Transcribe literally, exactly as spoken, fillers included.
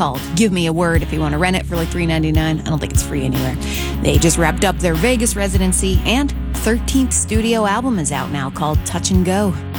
called Give Me a Word if you want to rent it for like three ninety-nine. I don't think it's free anywhere. They just wrapped up their Vegas residency, and thirteenth studio album is out now called Touch and Go.